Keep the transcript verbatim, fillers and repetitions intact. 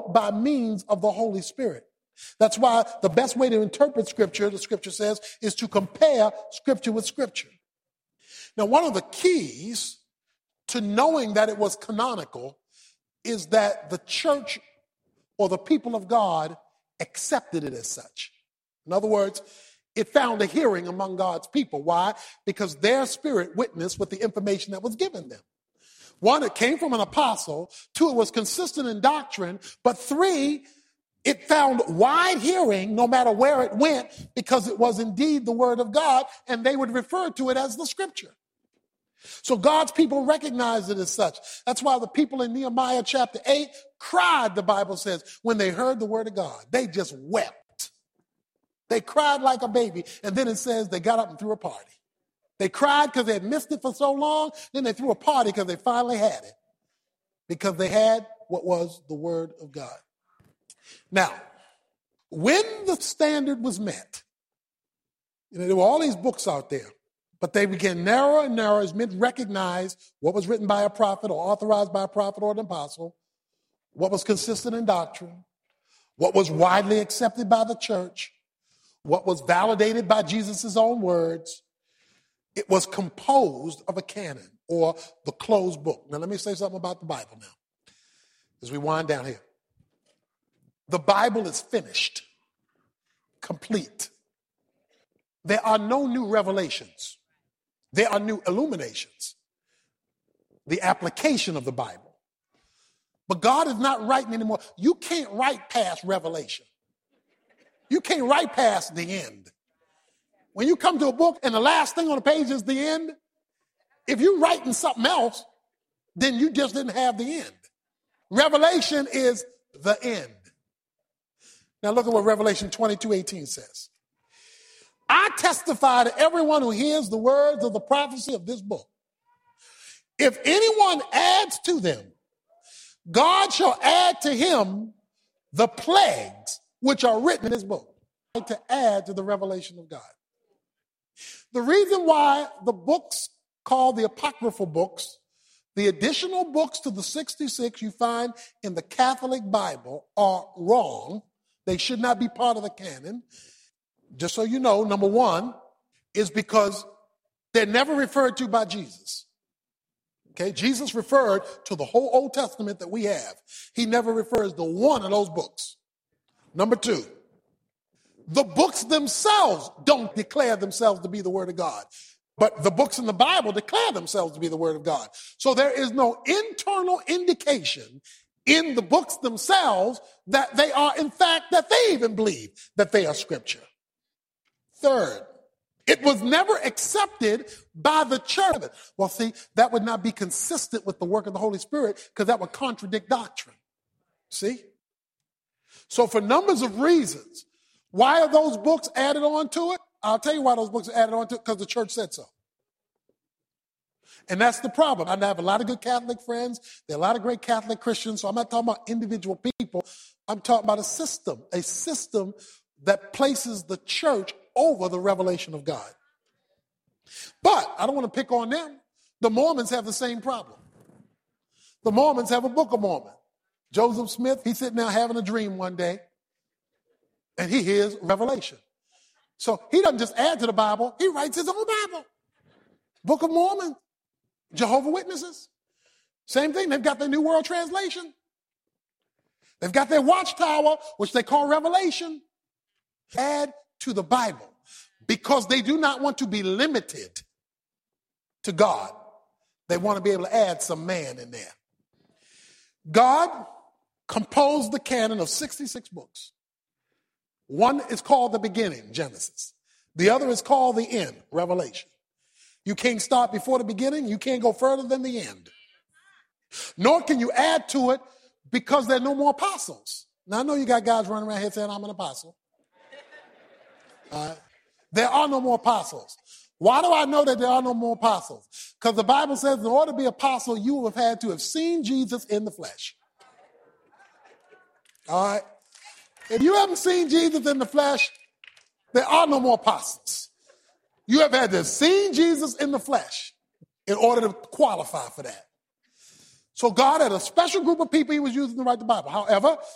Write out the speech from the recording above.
wrote by means of the Holy Spirit. That's why the best way to interpret Scripture, the Scripture says, is to compare Scripture with Scripture. Now, one of the keys to knowing that it was canonical is that the church or the people of God accepted it as such. In other words, it found a hearing among God's people. Why? Because their spirit witnessed with the information that was given them. One, it came from an apostle. Two, it was consistent in doctrine. But three, it found wide hearing no matter where it went because it was indeed the word of God, and they would refer to it as the Scripture. So God's people recognized it as such. That's why the people in Nehemiah chapter eight cried, the Bible says, when they heard the word of God. They just wept. They cried like a baby. And then it says they got up and threw a party. They cried because they had missed it for so long. Then they threw a party because they finally had it. Because they had what was the word of God. Now, when the standard was met, you know, there were all these books out there. But they became narrower and narrower as men recognized what was written by a prophet or authorized by a prophet or an apostle, what was consistent in doctrine, what was widely accepted by the church, what was validated by Jesus' own words. It was composed of a canon or the closed book. Now, let me say something about the Bible now as we wind down here. The Bible is finished, complete. There are no new revelations. There are new illuminations, the application of the Bible. But God is not writing anymore. You can't write past Revelation. You can't write past the end. When you come to a book and the last thing on the page is the end, if you're writing something else, then you just didn't have the end. Revelation is the end. Now look at what Revelation twenty-two eighteen says. I testify to everyone who hears the words of the prophecy of this book. If anyone adds to them, God shall add to him the plagues which are written in this book. To add to the revelation of God. The reason why the books called the apocryphal books, the additional books to the sixty-six you find in the Catholic Bible, are wrong. They should not be part of the canon. Just so you know, number one, is because they're never referred to by Jesus. Okay, Jesus referred to the whole Old Testament that we have. He never refers to one of those books. Number two, the books themselves don't declare themselves to be the Word of God. But the books in the Bible declare themselves to be the Word of God. So there is no internal indication in the books themselves that they are, in fact, that they even believe that they are Scripture. Third, it was never accepted by the church. Well, see, that would not be consistent with the work of the Holy Spirit because that would contradict doctrine. See? So for numbers of reasons, why are those books added on to it? I'll tell you why those books are added on to it, because the church said so. And that's the problem. I have a lot of good Catholic friends. There are a lot of great Catholic Christians. So I'm not talking about individual people. I'm talking about a system, a system that places the church over the revelation of God. But I don't want to pick on them. The Mormons have the same problem. The Mormons have a Book of Mormon. Joseph Smith, he's sitting there having a dream one day, and he hears revelation. So he doesn't just add to the Bible, he writes his own Bible. Book of Mormon, Jehovah's Witnesses, same thing. They've got their New World Translation. They've got their Watchtower, which they call Revelation. Add to the Bible because they do not want to be limited to God. They want to be able to add some man in there. God composed the canon of sixty-six books. One is called the beginning, Genesis. The other is called the end, Revelation. You can't start before the beginning. You can't go further than the end. Nor can you add to it because there are no more apostles. Now, I know you got guys running around here saying I'm an apostle. Uh, there are no more apostles. Why do I know that there are no more apostles? Because the Bible says in order to be apostle, you have had to have seen Jesus in the flesh. All right? If you haven't seen Jesus in the flesh, there are no more apostles. You have had to have seen Jesus in the flesh in order to qualify for that. So God had a special group of people he was using to write the Bible. However,